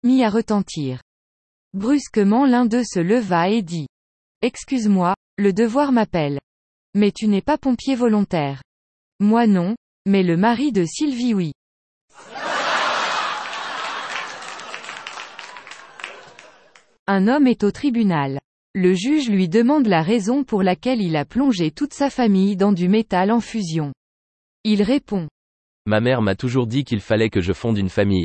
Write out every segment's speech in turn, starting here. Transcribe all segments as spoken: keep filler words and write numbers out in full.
mit à retentir. Brusquement l'un d'eux se leva et dit. Excuse-moi, le devoir m'appelle. Mais tu n'es pas pompier volontaire. Moi non, mais le mari de Sylvie oui. Un homme est au tribunal. Le juge lui demande la raison pour laquelle il a plongé toute sa famille dans du métal en fusion. Il répond. Ma mère m'a toujours dit qu'il fallait que je fonde une famille.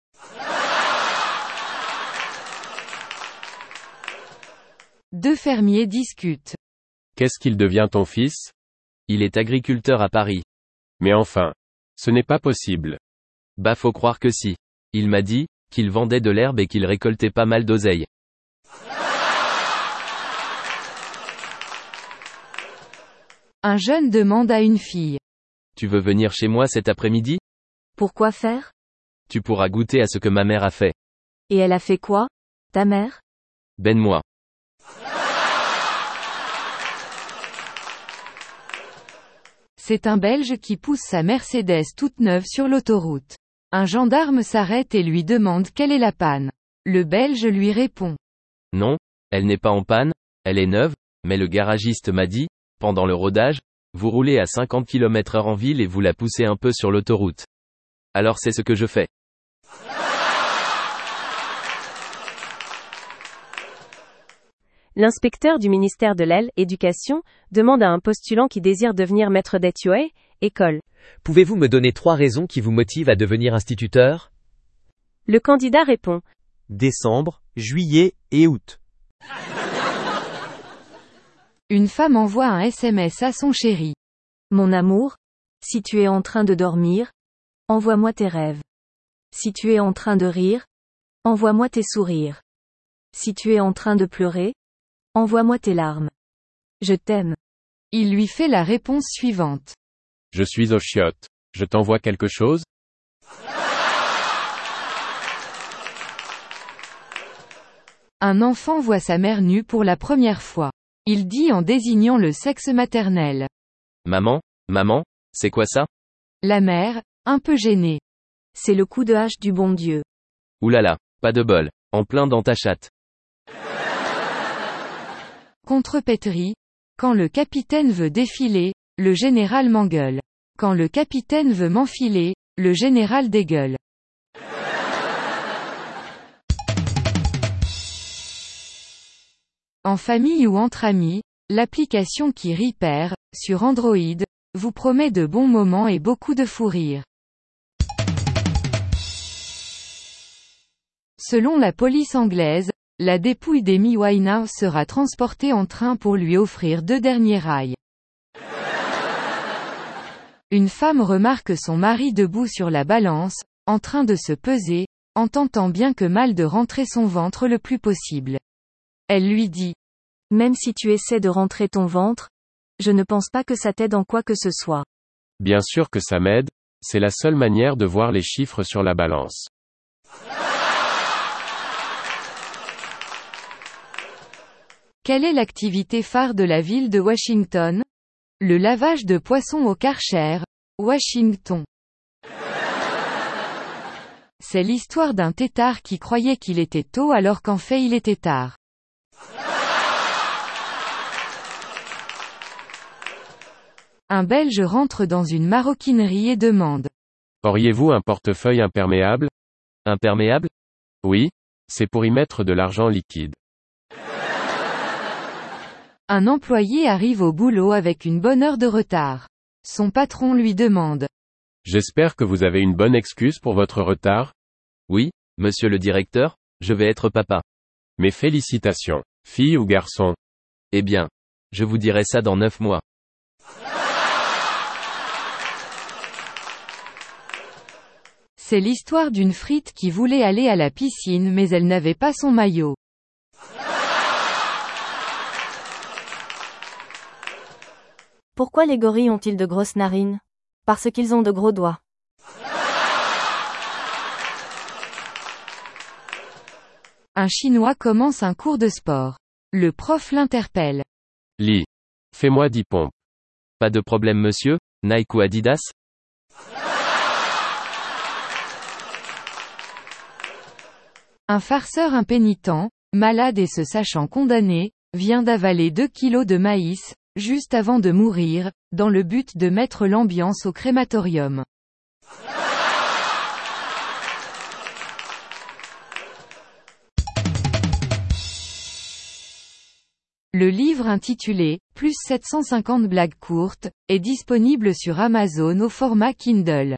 Deux fermiers discutent. Qu'est-ce qu'il devient ton fils? Il est agriculteur à Paris. Mais enfin, ce n'est pas possible. Bah faut croire que si. Il m'a dit, qu'il vendait de l'herbe et qu'il récoltait pas mal d'oseille. Un jeune demande à une fille. Tu veux venir chez moi cet après-midi? Pourquoi faire? Tu pourras goûter à ce que ma mère a fait. Et elle a fait quoi, ta mère? Ben-moi. C'est un Belge qui pousse sa Mercedes toute neuve sur l'autoroute. Un gendarme s'arrête et lui demande quelle est la panne. Le Belge lui répond. Non, elle n'est pas en panne, elle est neuve, mais le garagiste m'a dit, pendant le rodage, vous roulez à cinquante kilomètres heure en ville et vous la poussez un peu sur l'autoroute. Alors c'est ce que je fais. L'inspecteur du ministère de l'Éducation demande à un postulant qui désire devenir maître d'école, école. Pouvez-vous me donner trois raisons qui vous motivent à devenir instituteur? Le candidat répond. Décembre, juillet et août. Une femme envoie un S M S à son chéri. Mon amour, si tu es en train de dormir, envoie-moi tes rêves. Si tu es en train de rire, envoie-moi tes sourires. Si tu es en train de pleurer, envoie-moi tes larmes. Je t'aime. Il lui fait la réponse suivante. Je suis aux chiottes. Je t'envoie quelque chose? Un enfant voit sa mère nue pour la première fois. Il dit en désignant le sexe maternel. Maman, maman, c'est quoi ça? La mère, un peu gênée. C'est le coup de hache du bon Dieu. Oulala, pas de bol, en plein dans ta chatte. Contrepétrie. Quand le capitaine veut défiler, le général m'engueule. Quand le capitaine veut m'enfiler, le général dégueule. En famille ou entre amis, l'application qui rit perd, sur Android, vous promet de bons moments et beaucoup de fou rire. Selon la police anglaise, la dépouille d'Amy Winehouse sera transportée en train pour lui offrir deux derniers rails. Une femme remarque son mari debout sur la balance, en train de se peser, en tentant bien que mal de rentrer son ventre le plus possible. Elle lui dit. Même si tu essaies de rentrer ton ventre, je ne pense pas que ça t'aide en quoi que ce soit. Bien sûr que ça m'aide, c'est la seule manière de voir les chiffres sur la balance. Quelle est l'activité phare de la ville de Washington? Le lavage de poissons au Karcher, Washington. C'est l'histoire d'un têtard qui croyait qu'il était tôt alors qu'en fait il était tard. Un Belge rentre dans une maroquinerie et demande. Auriez-vous un portefeuille imperméable? Imperméable? Oui, c'est pour y mettre de l'argent liquide. Un employé arrive au boulot avec une bonne heure de retard. Son patron lui demande. J'espère que vous avez une bonne excuse pour votre retard? Oui, monsieur le directeur, je vais être papa. Mes félicitations, fille ou garçon? Eh bien, je vous dirai ça dans neuf mois. C'est l'histoire d'une frite qui voulait aller à la piscine mais elle n'avait pas son maillot. Pourquoi les gorilles ont-ils de grosses narines? Parce qu'ils ont de gros doigts. Un Chinois commence un cours de sport. Le prof l'interpelle. Lee. Fais-moi dix pompes. Pas de problème monsieur, Nike ou Adidas? Un farceur impénitent, malade et se sachant condamné, vient d'avaler deux kilos de maïs, juste avant de mourir, dans le but de mettre l'ambiance au crématorium. Le livre intitulé « Plus sept cent cinquante blagues courtes » est disponible sur Amazon au format Kindle.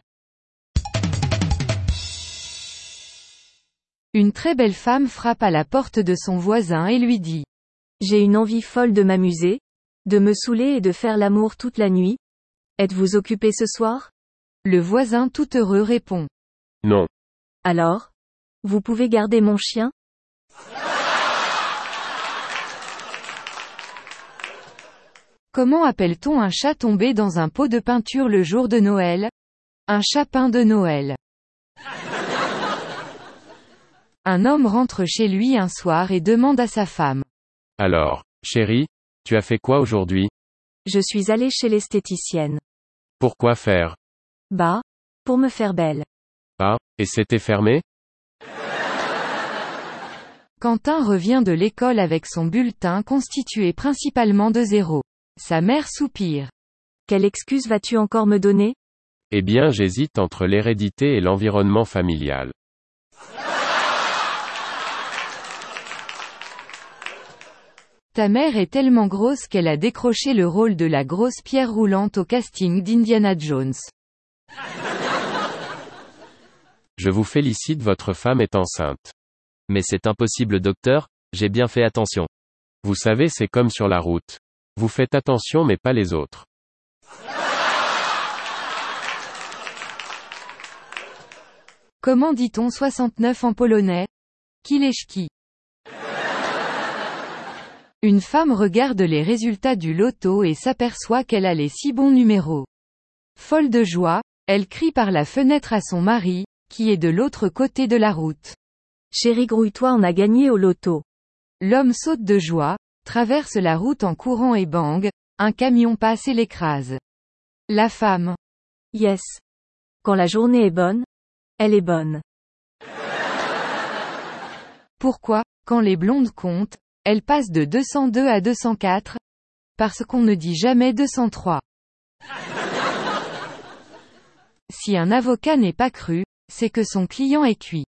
Une très belle femme frappe à la porte de son voisin et lui dit « J'ai une envie folle de m'amuser, de me saouler et de faire l'amour toute la nuit. Êtes-vous occupé ce soir ?» Le voisin tout heureux répond « Non. » Alors ? Vous pouvez garder mon chien ? Comment appelle-t-on un chat tombé dans un pot de peinture le jour de Noël ? Un chat peint de Noël. Un homme rentre chez lui un soir et demande à sa femme. Alors, chérie, tu as fait quoi aujourd'hui ? Je suis allé chez l'esthéticienne. Pourquoi faire ? Bah, pour me faire belle. Ah, et c'était fermé ? Quentin revient de l'école avec son bulletin constitué principalement de zéros. Sa mère soupire. Quelle excuse vas-tu encore me donner ? Eh bien, j'hésite entre l'hérédité et l'environnement familial. Ta mère est tellement grosse qu'elle a décroché le rôle de la grosse pierre roulante au casting d'Indiana Jones. Je vous félicite, votre femme est enceinte. Mais c'est impossible docteur, j'ai bien fait attention. Vous savez, c'est comme sur la route. Vous faites attention mais pas les autres. Comment dit-on soixante-neuf en polonais ? Kileszki. Une femme regarde les résultats du loto et s'aperçoit qu'elle a les six bons numéros. Folle de joie, elle crie par la fenêtre à son mari, qui est de l'autre côté de la route. Chérie, grouille-toi, on a gagné au loto. L'homme saute de joie, traverse la route en courant et bang, un camion passe et l'écrase. La femme. Yes. Quand la journée est bonne, elle est bonne. Pourquoi, quand les blondes comptent, elles passent de deux cent deux à deux cent quatre ? Parce qu'on ne dit jamais deux cent trois. Si un avocat n'est pas cru, c'est que son client est cuit.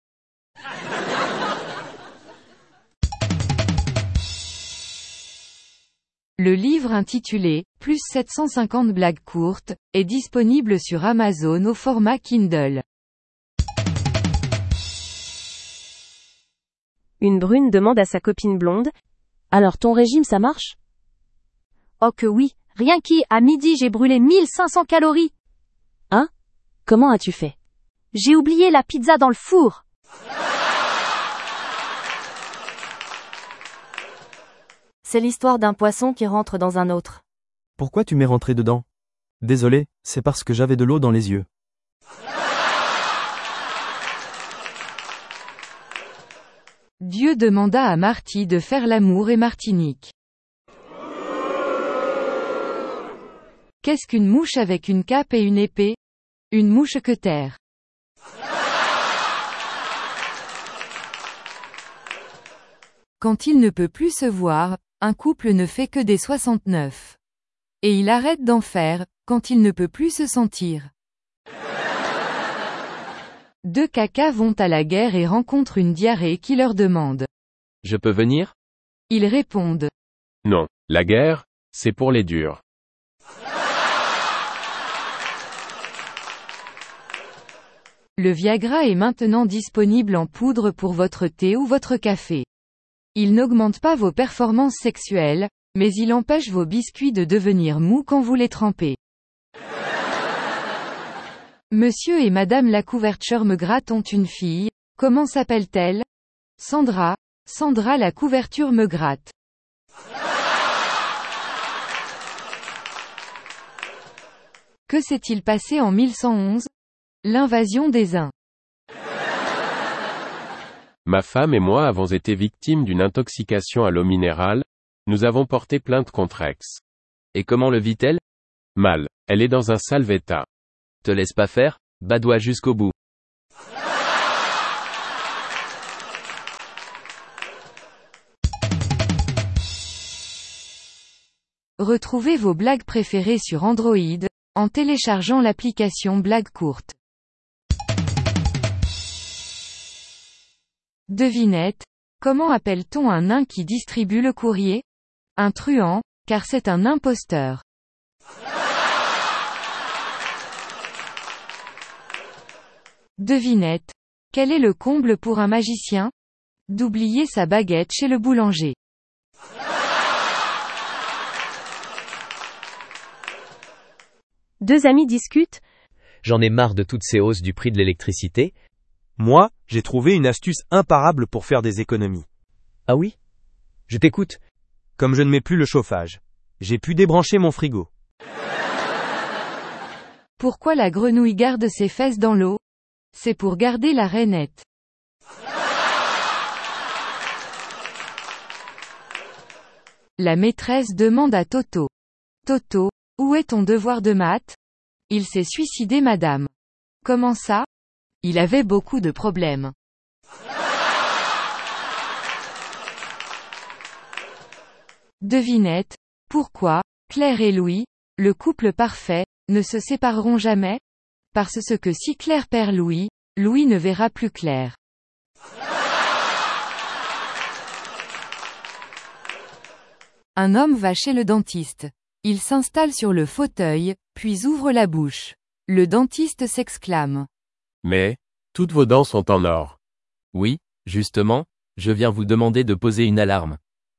Le livre intitulé « Plus sept cent cinquante blagues courtes » est disponible sur Amazon au format Kindle. Une brune demande à sa copine blonde. Alors ton régime ça marche ? Oh que oui, rien qu'à à midi j'ai brûlé mille cinq cents calories. Hein ? Comment as-tu fait ? J'ai oublié la pizza dans le four. C'est l'histoire d'un poisson qui rentre dans un autre. Pourquoi tu m'es rentré dedans ? Désolé, c'est parce que j'avais de l'eau dans les yeux. Dieu demanda à Marty de faire l'amour et Martinique. Qu'est-ce qu'une mouche avec une cape et une épée ? Une mouche-queutaire. Quand il ne peut plus se voir, un couple ne fait que des soixante-neuf. Et il arrête d'en faire, quand il ne peut plus se sentir. Deux cacas vont à la guerre et rencontrent une diarrhée qui leur demande. Je peux venir ? Ils répondent. Non, la guerre, c'est pour les durs. Le Viagra est maintenant disponible en poudre pour votre thé ou votre café. Il n'augmente pas vos performances sexuelles, mais il empêche vos biscuits de devenir mous quand vous les trempez. Monsieur et Madame la couverture me gratte ont une fille, comment s'appelle-t-elle ? Sandra, Sandra la couverture me gratte. Que s'est-il passé en mille cent onze ? L'invasion des Huns. Ma femme et moi avons été victimes d'une intoxication à l'eau minérale, nous avons porté plainte contre Aix. Et comment le vit-elle ? Mal. Elle est dans un sale état. Te laisse pas faire, badoie jusqu'au bout. Retrouvez vos blagues préférées sur Android, en téléchargeant l'application Blagues courtes. Devinette. Comment appelle-t-on un nain qui distribue le courrier? Un truand, car c'est un imposteur. Devinette. Quel est le comble pour un magicien? D'oublier sa baguette chez le boulanger. Deux amis discutent. J'en ai marre de toutes ces hausses du prix de l'électricité. Moi, j'ai trouvé une astuce imparable pour faire des économies. Ah oui? Je t'écoute. Comme je ne mets plus le chauffage, j'ai pu débrancher mon frigo. Pourquoi la grenouille garde ses fesses dans l'eau? C'est pour garder la rainette. La maîtresse demande à Toto. Toto, où est ton devoir de maths? Il s'est suicidé madame. Comment ça? Il avait beaucoup de problèmes. Devinette. Pourquoi, Claire et Louis, le couple parfait, ne se sépareront jamais? Parce que si Claire perd Louis, Louis ne verra plus Claire. Un homme va chez le dentiste. Il s'installe sur le fauteuil, puis ouvre la bouche. Le dentiste s'exclame. Mais, toutes vos dents sont en or. Oui, justement, je viens vous demander de poser une alarme.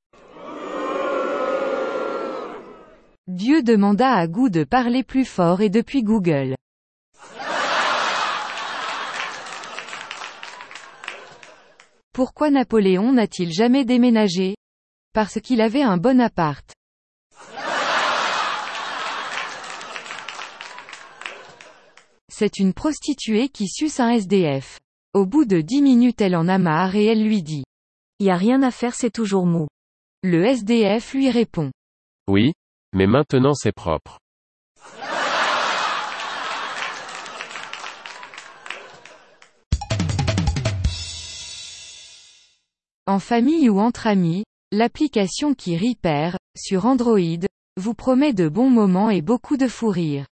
Dieu demanda à Gou de parler plus fort et depuis Google. Pourquoi Napoléon n'a-t-il jamais déménagé? Parce qu'il avait un bon appart. C'est une prostituée qui suce un S D F. Au bout de dix minutes elle en a marre et elle lui dit. Y a rien à faire, c'est toujours mou. Le S D F lui répond. Oui, mais maintenant c'est propre. En famille ou entre amis, l'application qui rit perd, sur Android, vous promet de bons moments et beaucoup de fou rire.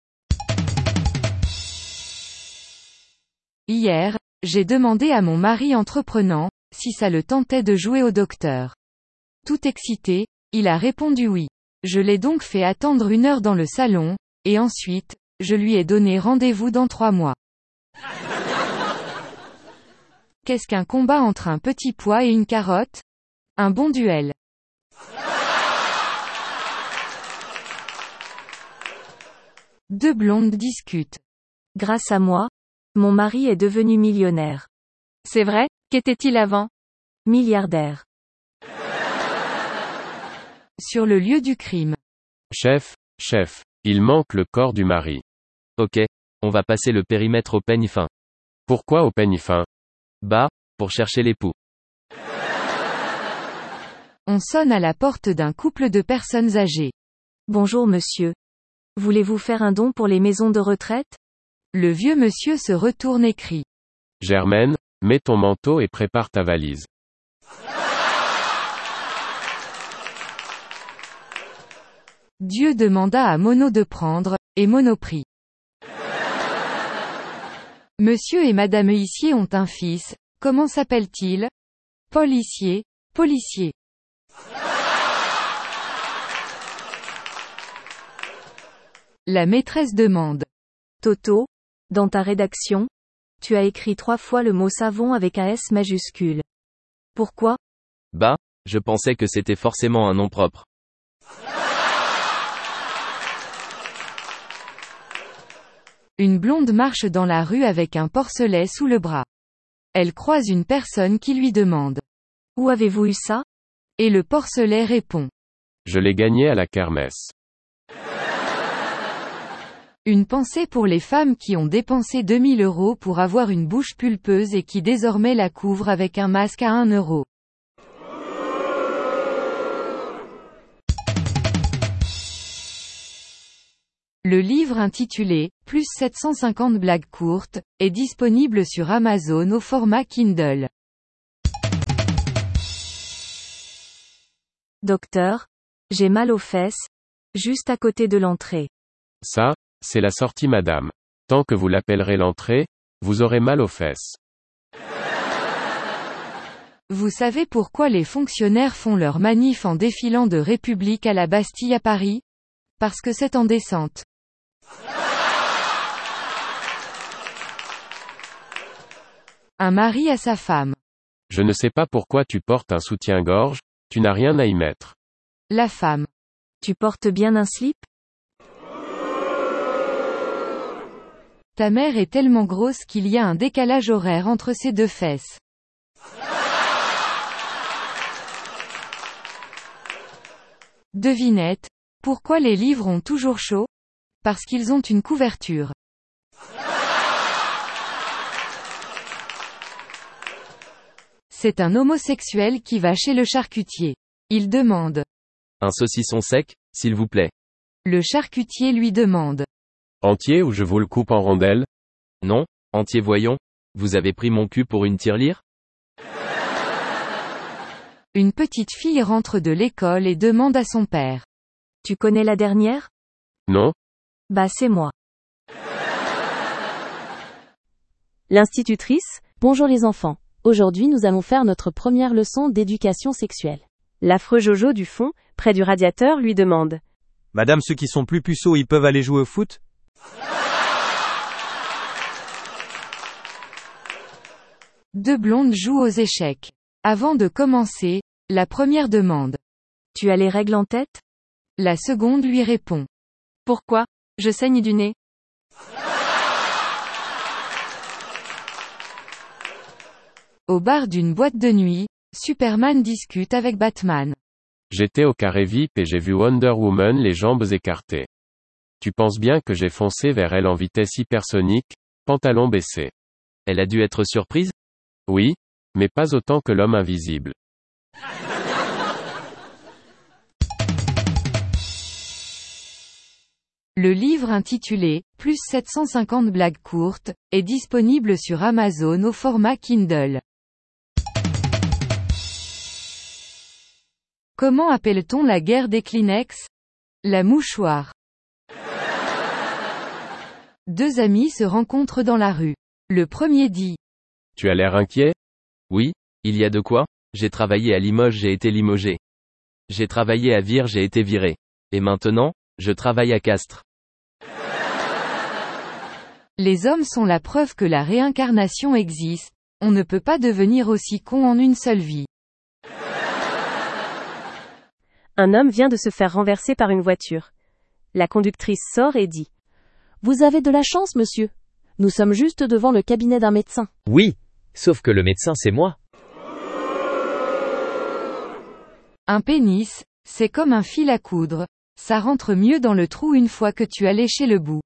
Hier, j'ai demandé à mon mari entreprenant, si ça le tentait de jouer au docteur. Tout excité, il a répondu oui. Je l'ai donc fait attendre une heure dans le salon, et ensuite, je lui ai donné rendez-vous dans trois mois. Qu'est-ce qu'un combat entre un petit pois et une carotte? Un bon duel. Deux blondes discutent. Grâce à moi, mon mari est devenu millionnaire. C'est vrai? Qu'était-il avant? Milliardaire. Sur le lieu du crime. Chef, chef, il manque le corps du mari. Ok, on va passer le périmètre au peigne fin. Pourquoi au peigne fin? Bah, pour chercher l'époux. On sonne à la porte d'un couple de personnes âgées. Bonjour monsieur. Voulez-vous faire un don pour les maisons de retraite? Le vieux monsieur se retourne et crie. Germaine, mets ton manteau et prépare ta valise. Dieu demanda à Mono de prendre, et Mono prit. Monsieur et madame Huissier ont un fils, comment s'appelle-t-il? Paul Huissier, policier. La maîtresse demande. Toto, dans ta rédaction, tu as écrit trois fois le mot savon avec un S majuscule. Pourquoi? Bah, je pensais que c'était forcément un nom propre. Une blonde marche dans la rue avec un porcelet sous le bras. Elle croise une personne qui lui demande. Où avez-vous eu ça? Et le porcelet répond. Je l'ai gagné à la kermesse. Une pensée pour les femmes qui ont dépensé deux mille euros pour avoir une bouche pulpeuse et qui désormais la couvrent avec un masque à un euro. Le livre intitulé « Plus sept cent cinquante blagues courtes » est disponible sur Amazon au format Kindle. Docteur, j'ai mal aux fesses, Juste à côté de l'entrée. Ça, c'est la sortie madame. Tant que vous l'appellerez l'entrée, vous aurez mal aux fesses. Vous savez pourquoi les fonctionnaires font leur manif en défilant de République à la Bastille à Paris? Parce que c'est en descente. Un mari à sa femme. Je ne sais pas pourquoi tu portes un soutien-gorge, tu n'as rien à y mettre. La femme. Tu portes bien un slip? Ta mère est tellement grosse qu'il y a un décalage horaire entre ses deux fesses. Devinette. Pourquoi les livres ont toujours chaud? Parce qu'ils ont une couverture. C'est un homosexuel qui va chez le charcutier. Il demande. Un saucisson sec, s'il vous plaît. Le charcutier lui demande. Entier ou je vous le coupe en rondelles? Non, entier voyons. Vous avez pris mon cul pour une tirelire? Une petite fille rentre de l'école et demande à son père. Tu connais la dernière? Non? Bah c'est moi. L'institutrice, bonjour les enfants. Aujourd'hui nous allons faire notre première leçon d'éducation sexuelle. L'affreux Jojo du fond, près du radiateur, lui demande. Madame, ceux qui sont plus puceaux, ils peuvent aller jouer au foot? Deux blondes jouent aux échecs. Avant de commencer, la première demande. Tu as les règles en tête? La seconde lui répond. Pourquoi? Je saigne du nez. Au bar d'une boîte de nuit, Superman discute avec Batman. J'étais au carré V I P et j'ai vu Wonder Woman les jambes écartées. Tu penses bien que j'ai foncé vers elle en vitesse hypersonique, pantalon baissé. Elle a dû être surprise? Oui, mais pas autant que l'homme invisible. Le livre intitulé « Plus sept cent cinquante blagues courtes » est disponible sur Amazon au format Kindle. Comment appelle-t-on la guerre des Kleenex? La mouchoir. Deux amis se rencontrent dans la rue. Le premier dit. Tu as l'air inquiet? Oui, il y a de quoi. J'ai travaillé à Limoges, j'ai été limogé. J'ai travaillé à Vire, j'ai été viré. Et maintenant, je travaille à Castres. Les hommes sont la preuve que la réincarnation existe. On ne peut pas devenir aussi con en une seule vie. Un homme vient de se faire renverser par une voiture. La conductrice sort et dit. Vous avez de la chance, monsieur. Nous sommes juste devant le cabinet d'un médecin. Oui, sauf que le médecin c'est moi. Un pénis, c'est comme un fil à coudre. Ça rentre mieux dans le trou une fois que tu as léché le bout.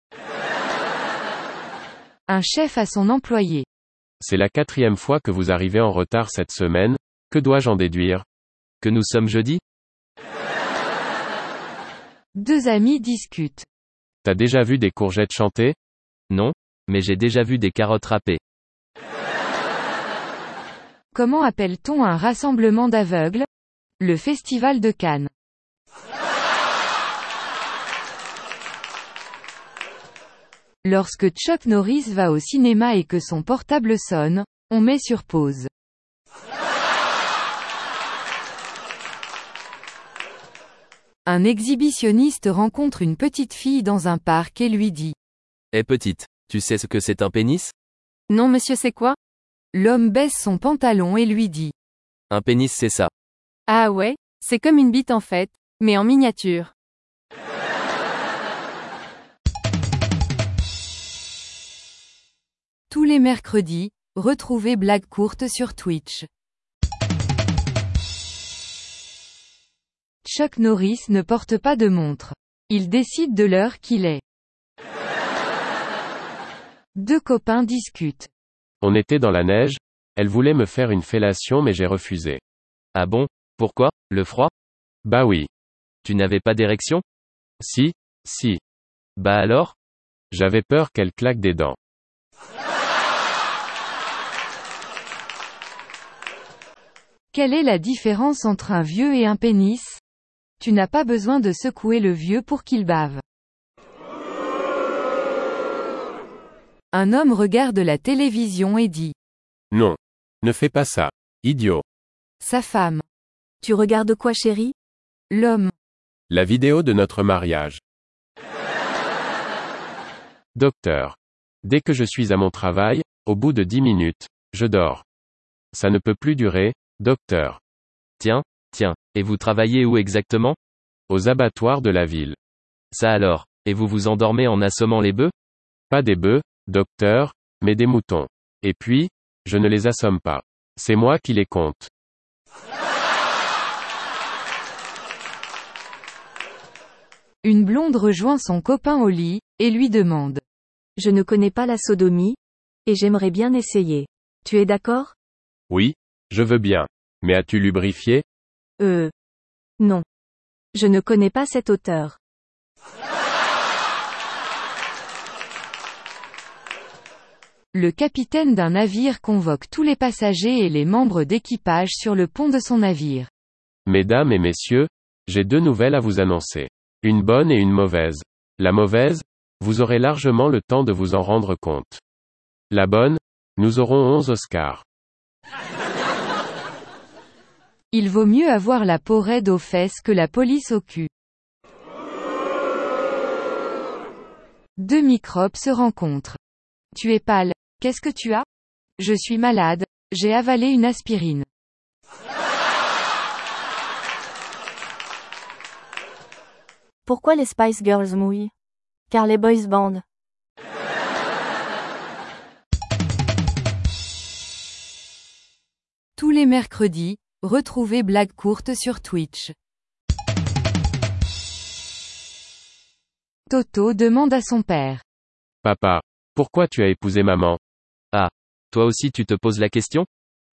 Un chef à son employé. C'est la quatrième fois que vous arrivez en retard cette semaine, que dois-je en déduire? Que nous sommes jeudi? Deux amis discutent. T'as déjà vu des courgettes chanter? Non, mais j'ai déjà vu des carottes râpées. Comment appelle-t-on un rassemblement d'aveugles? Le festival de Cannes. Lorsque Chuck Norris va au cinéma et que son portable sonne, on met sur pause. Un exhibitionniste rencontre une petite fille dans un parc et lui dit. Eh petite, tu sais ce que c'est un pénis? Non monsieur, c'est quoi? L'homme baisse son pantalon et lui dit. Un pénis c'est ça. Ah ouais, c'est comme une bite en fait, mais en miniature. Tous les mercredis, retrouvez Blagues courtes sur Twitch. Chuck Norris ne porte pas de montre. Il décide de l'heure qu'il est. Deux copains discutent. On était dans la neige, elle voulait me faire une fellation mais j'ai refusé. Ah bon? Pourquoi? Le froid? Bah oui. Tu n'avais pas d'érection? Si, si. Bah alors? J'avais peur qu'elle claque des dents. Quelle est la différence entre un vieux et un pénis? Tu n'as pas besoin de secouer le vieux pour qu'il bave. Un homme regarde la télévision et dit. Non. Ne fais pas ça. Idiot. Sa femme. Tu regardes quoi, chérie? L'homme. La vidéo de notre mariage. Docteur. Dès que je suis à mon travail, au bout de dix minutes, je dors. Ça ne peut plus durer, docteur. Tiens, tiens, et vous travaillez où exactement? Aux abattoirs de la ville. Ça alors, et vous vous endormez en assommant les bœufs? Pas des bœufs, docteur, mais des moutons. Et puis, je ne les assomme pas. C'est moi qui les compte. Une blonde rejoint son copain au lit, et lui demande. Je ne connais pas la sodomie, et j'aimerais bien essayer. Tu es d'accord? Oui, je veux bien. Mais as-tu lubrifié? Euh. Non. Je ne connais pas cet auteur. Le capitaine d'un navire convoque tous les passagers et les membres d'équipage sur le pont de son navire. Mesdames et messieurs, j'ai deux nouvelles à vous annoncer. Une bonne et une mauvaise. La mauvaise, vous aurez largement le temps de vous en rendre compte. La bonne, nous aurons onze Oscars. Il vaut mieux avoir la peau raide aux fesses que la police au cul. Deux microbes se rencontrent. Tu es pâle. Qu'est-ce que tu as? Je suis malade. J'ai avalé une aspirine. Pourquoi les Spice Girls mouillent? Car les boys band. Tous les mercredis, retrouvez Blague courte sur Twitch. Toto demande à son père. Papa, pourquoi tu as épousé maman? Ah, toi aussi tu te poses la question?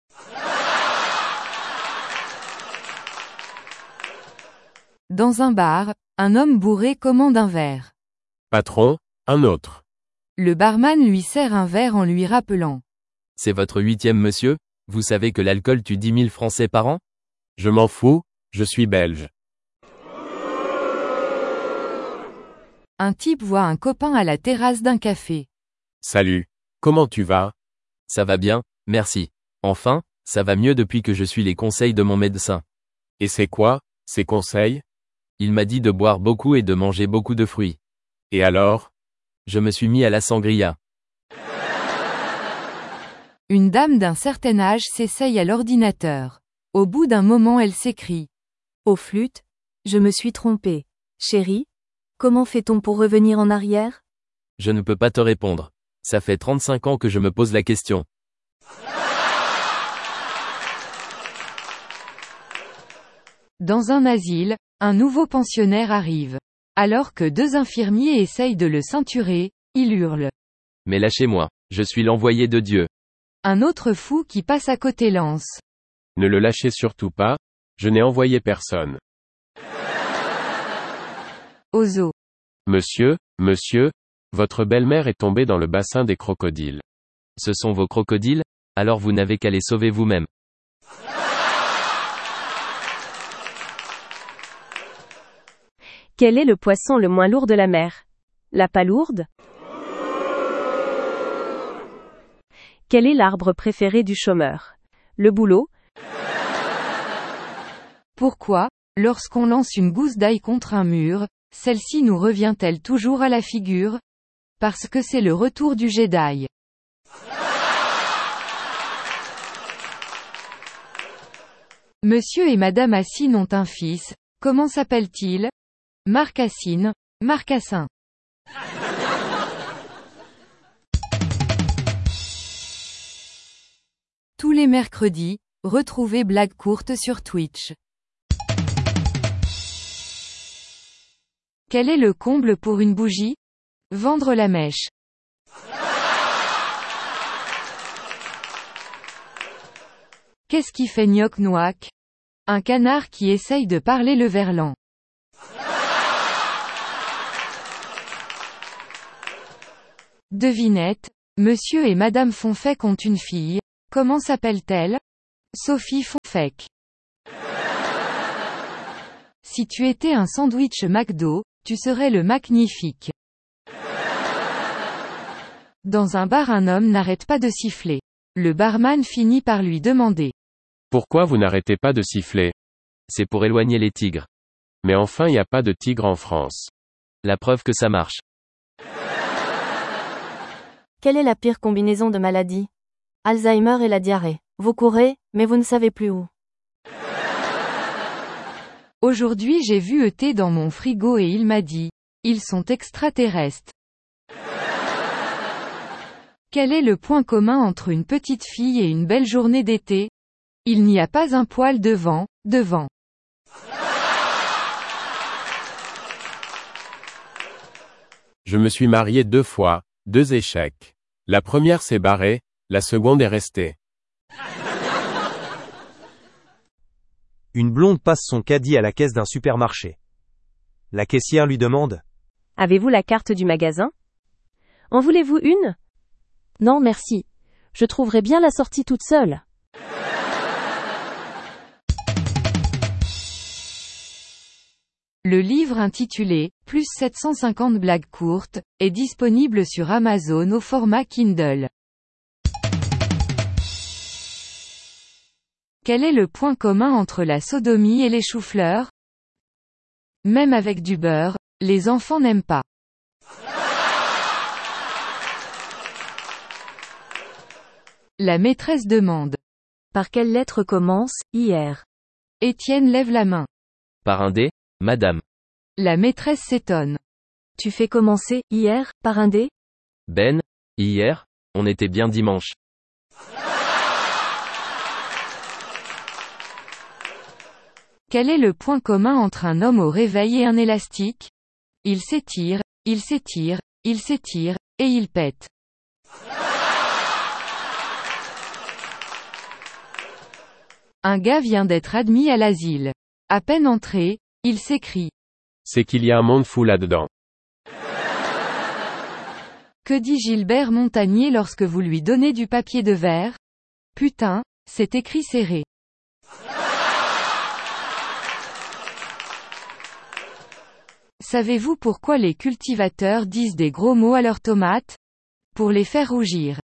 Dans un bar, un homme bourré commande un verre. Patron, un autre. Le barman lui sert un verre en lui rappelant. C'est votre huitième monsieur? Vous savez que l'alcool tue dix mille Français par an? Je m'en fous, je suis belge. Un type voit un copain à la terrasse d'un café. Salut. Comment tu vas? Ça va bien, merci. Enfin, ça va mieux depuis que je suis les conseils de mon médecin. Et c'est quoi, ces conseils? Il m'a dit de boire beaucoup et de manger beaucoup de fruits. Et alors? Je me suis mis à la sangria. Une dame d'un certain âge s'essaye à l'ordinateur. Au bout d'un moment elle s'écrie. Au flûte, je me suis trompée. Chérie, comment fait-on pour revenir en arrière? Je ne peux pas te répondre. Ça fait trente-cinq ans que je me pose la question. Dans un asile, un nouveau pensionnaire arrive. Alors que deux infirmiers essayent de le ceinturer, il hurle. Mais lâchez-moi, je suis l'envoyé de Dieu. Un autre fou qui passe à côté lance. Ne le lâchez surtout pas, je n'ai envoyé personne. Au zoo. Monsieur, monsieur, votre belle-mère est tombée dans le bassin des crocodiles. Ce sont vos crocodiles? Alors vous n'avez qu'à les sauver vous-même. Quel est le poisson le moins lourd de la mer? La palourde? Quel est l'arbre préféré du chômeur? Le bouleau? Pourquoi, lorsqu'on lance une gousse d'ail contre un mur, celle-ci nous revient-elle toujours à la figure? Parce que c'est le retour du jet d'ail. Monsieur et Madame Assine ont un fils, comment s'appelle-t-il? Marc Assine, Marcassin. Tous les mercredis, retrouvez Blague courte sur Twitch. Quel est le comble pour une bougie? Vendre la mèche. Qu'est-ce qui fait gnoc-noac? Un canard qui essaye de parler le verlan. Devinette, Monsieur et Madame Fonfec ont une fille. Comment s'appelle-t-elle? Sophie Fonfec. Si tu étais un sandwich McDo, tu serais le magnifique. Dans un bar, un homme n'arrête pas de siffler. Le barman finit par lui demander. Pourquoi vous n'arrêtez pas de siffler? C'est pour éloigner les tigres. Mais enfin y a pas de tigre en France. La preuve que ça marche. Quelle est la pire combinaison de maladies? Alzheimer et la diarrhée. Vous courez, mais vous ne savez plus où. Aujourd'hui j'ai vu E T dans mon frigo et il m'a dit. Ils sont extraterrestres. Quel est le point commun entre une petite fille et une belle journée d'été? Il n'y a pas un poil de vent, devant. Je me suis marié deux fois, deux échecs. La première s'est barrée, la seconde est restée. Une blonde passe son caddie à la caisse d'un supermarché. La caissière lui demande. Avez-vous la carte du magasin? En voulez-vous une? Non merci. Je trouverai bien la sortie toute seule. Le livre intitulé « Plus sept cent cinquante blagues courtes » est disponible sur Amazon au format Kindle. Quel est le point commun entre la sodomie et les choux-fleurs? Même avec du beurre, les enfants n'aiment pas. La maîtresse demande. Par quelle lettre commence « hier » Étienne lève la main. Par un D, madame. La maîtresse s'étonne. Tu fais commencer « hier » par un D? Ben, hier, on était bien dimanche. Quel est le point commun entre un homme au réveil et un élastique? Il s'étire, il s'étire, il s'étire, et il pète. Un gars vient d'être admis à l'asile. À peine entré, il s'écrie. C'est qu'il y a un monde fou là-dedans. Que dit Gilbert Montagnier lorsque vous lui donnez du papier de verre? Putain, c'est écrit serré. Savez-vous pourquoi les cultivateurs disent des gros mots à leurs tomates? Pour les faire rougir.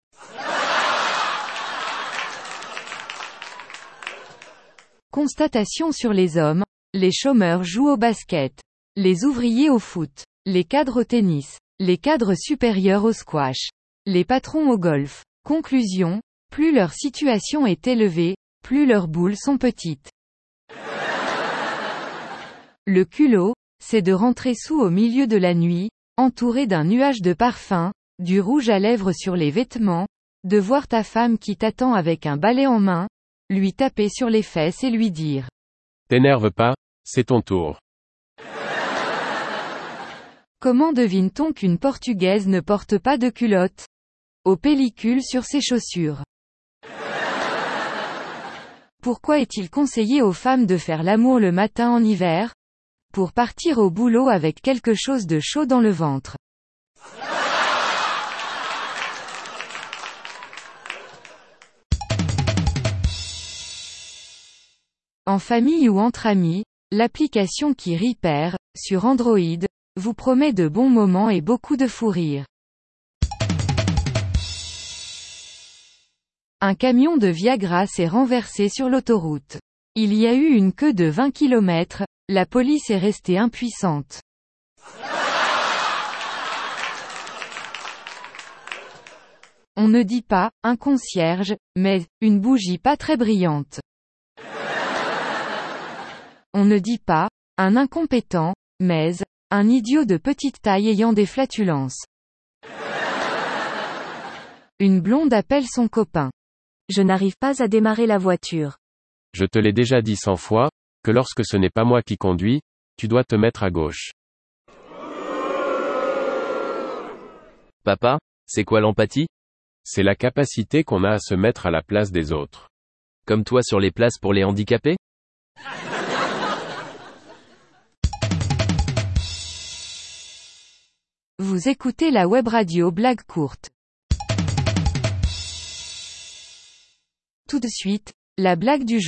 Constatation sur les hommes. Les chômeurs jouent au basket. Les ouvriers au foot. Les cadres au tennis. Les cadres supérieurs au squash. Les patrons au golf. Conclusion. Plus leur situation est élevée, plus leurs boules sont petites. Le culot, c'est de rentrer sous au milieu de la nuit, entouré d'un nuage de parfum, du rouge à lèvres sur les vêtements, de voir ta femme qui t'attend avec un balai en main, lui taper sur les fesses et lui dire. T'énerve pas, c'est ton tour. Comment devine-t-on qu'une Portugaise ne porte pas de culotte? Aux pellicules sur ses chaussures. Pourquoi est-il conseillé aux femmes de faire l'amour le matin en hiver? Pour partir au boulot avec quelque chose de chaud dans le ventre. En famille ou entre amis, l'application qui rit perd, sur Android, vous promet de bons moments et beaucoup de fou rire. Un camion de Viagra s'est renversé sur l'autoroute. Il y a eu une queue de vingt kilomètres, la police est restée impuissante. On ne dit pas, un concierge, mais, une bougie pas très brillante. On ne dit pas, un incompétent, mais, un idiot de petite taille ayant des flatulences. Une blonde appelle son copain. Je n'arrive pas à démarrer la voiture. Je te l'ai déjà dit cent fois, que lorsque ce n'est pas moi qui conduis, tu dois te mettre à gauche. Papa, c'est quoi l'empathie? C'est la capacité qu'on a à se mettre à la place des autres. Comme toi sur les places pour les handicapés? Vous écoutez la web radio Blague courte. Tout de suite, la blague du jour.